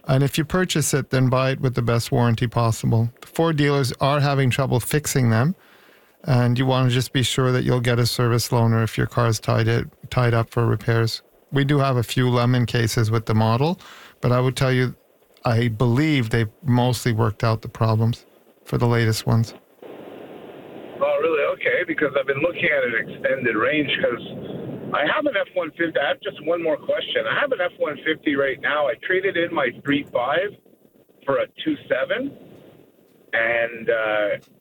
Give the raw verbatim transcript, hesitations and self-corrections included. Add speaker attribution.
Speaker 1: And if you purchase it, then buy it with the best warranty possible. Ford dealers are having trouble fixing them, and you want to just be sure that you'll get a service loaner if your car is tied, it, tied up for repairs. We do have a few lemon cases with the model, but I would tell you, I believe they've mostly worked out the problems for the latest ones.
Speaker 2: Oh, really? Okay, because I've been looking at an extended range because I have an F one fifty. I have just one more question. I have an F one fifty right now. I traded in my three point five for a two point seven, and uh,